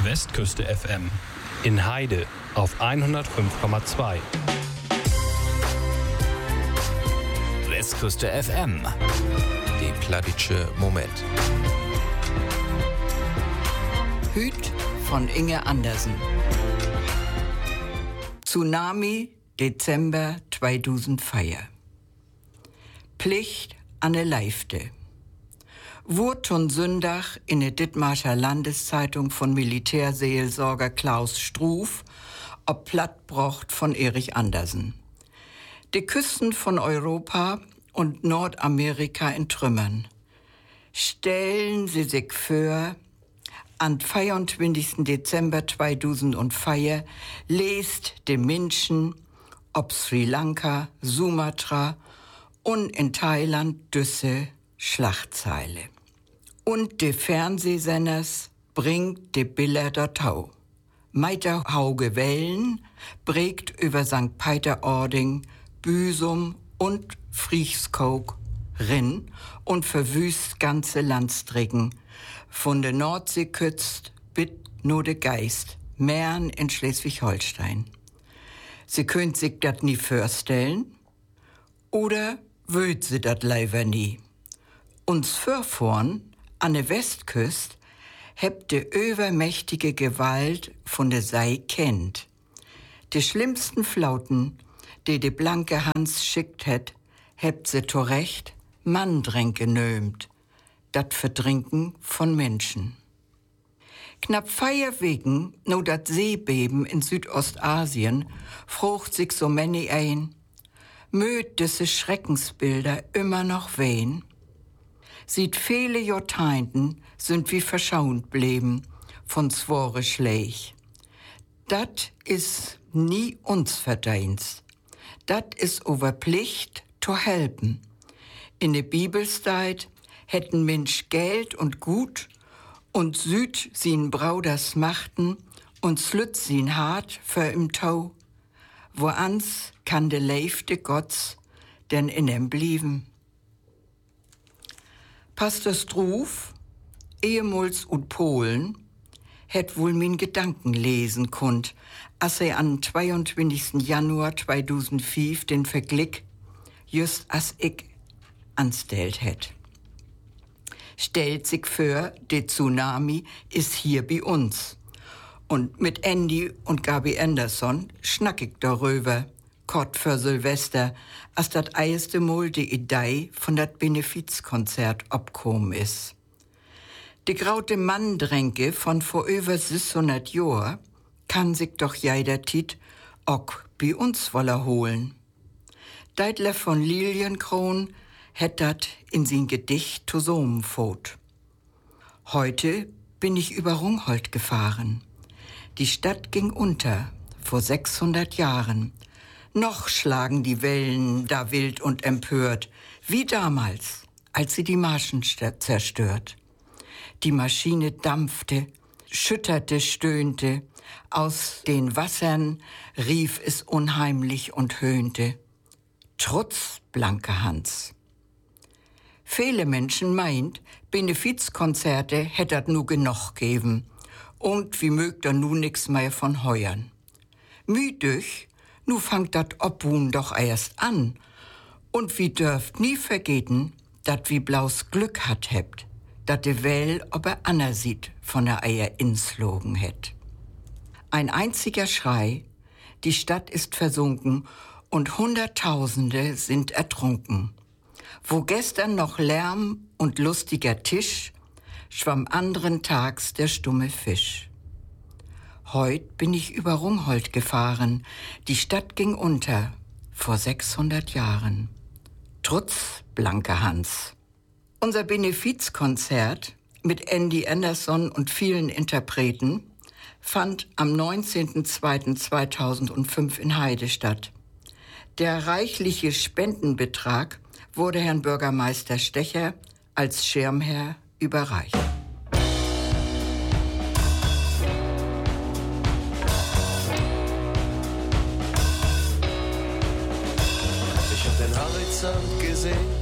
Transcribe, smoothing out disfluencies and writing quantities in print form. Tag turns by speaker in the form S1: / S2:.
S1: Westküste FM. In Heide auf 105,2.
S2: Westküste FM. Die Plattitsche Moment.
S3: Hüt von Inge Andersen. Tsunami, Dezember 2004. Pflicht an ne Leifte. Wurt on Sündach in der Dithmarscher Landeszeitung von Militärseelsorger Klaus Struff ob Plattbrocht von Erich Andersen. Die Küsten von Europa und Nordamerika in Trümmern. Stellen Sie sich vor, am 24. Dezember 2004 lest die Menschen ob Sri Lanka, Sumatra und in Thailand düsse Schlachtzeile. Und die Fernsehsenders bringt die Bilder dort hau. Meiter hauge Wellen prägt über St. Peter-Ording, Büsum und Frieskog Rinn und verwüst ganze Landstricken. Von der Nordseeküst bis nur de Geist, Mähren in Schleswig-Holstein. Sie könnt sich dat nie vorstellen, oder wöt sie dat leider nie. Uns vorvorn an der Westküst hebt de übermächtige Gewalt von der Sei kennt. Die schlimmsten Flauten, die de blanke Hans schickt het, hebt sie zurecht Manndränke nömt, dat Verdrinken von Menschen. Knapp 4 Wegen no dat Seebeben in Südostasien frucht sich so many ein, möt diese Schreckensbilder immer noch wehen. Sieht viele Jahrzehnten sind wie verschaunt blieben von zwore Schleich. Dat is nie uns Verdienst. Dat is over Pflicht to helpen. In der Bibelzeit hätten Mensch Geld und Gut und Süd sin Brauders machten und slüt sin hart für im Tau. Woans kann de Leifte Gotts denn in em blieben? Pastor Struff, ehemals und Polen, hätt wohl min Gedanken lesen konnt, als an 22. Januar 2005 den Verglick just as ich anstellt hätt. Stellt sich vor, der Tsunami ist hier bei uns. Und mit Andy und Gabi Anderson schnack ich darüber, kort für Silvester, als dat erste Mal die Idee von dat Benefizkonzert abkommen ist. Die graute Manndränke von vor über 600 Jahren kann sich doch jeder Tit auch bei uns wolle holen. Deitler von Lilienkron hätt dat in sin Gedicht zusammenfot. Heute bin ich über Rungholt gefahren. Die Stadt ging unter, vor 600 Jahren. Noch schlagen die Wellen da wild und empört, wie damals, als sie die Marschenstadt zerstört. Die Maschine dampfte, schütterte, stöhnte, aus den Wassern rief es unheimlich und höhnte. Trutz, blanke Hans. Viele Menschen meint, Benefizkonzerte hättet nu genug geben. Und wie mögt er nu nix mehr von heuern. Müdlich, nu fangt dat Obhuhn doch erst an. Und wie dürft nie vergeten, dat wie blaus Glück hat hebt, dat de Well ob er Anna sieht von der Eier inslogen hätt. Ein einziger Schrei, die Stadt ist versunken und Hunderttausende sind ertrunken. Wo gestern noch Lärm und lustiger Tisch, schwamm anderen Tags der stumme Fisch. Heut bin ich über Rungholt gefahren, die Stadt ging unter, vor 600 Jahren. Trutz, blanke Hans. Unser Benefizkonzert mit Andy Anderson und vielen Interpreten fand am 19.02.2005 in Heide statt. Der reichliche Spendenbetrag wurde Herrn Bürgermeister Stecher als Schirmherr überreicht.
S4: Ich hab den Horizont gesehen